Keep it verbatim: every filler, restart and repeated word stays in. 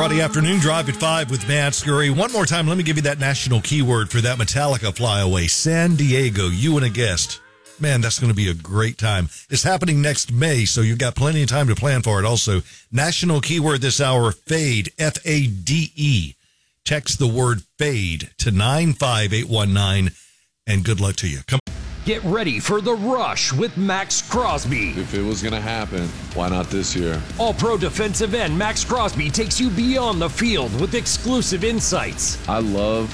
Friday afternoon drive at five with Matt Scurry. One more time, let me give you that national keyword for that Metallica flyaway. San Diego, you and a guest. Man, that's going to be a great time. It's happening next May, so you've got plenty of time to plan for it. Also, national keyword this hour, fade, F A D E. Text the word fade to nine five eight one nine, and good luck to you. Come Get ready for The Rush with Max Crosby. If it was going to happen, why not this year? All-Pro defensive end Max Crosby takes you beyond the field with exclusive insights. I love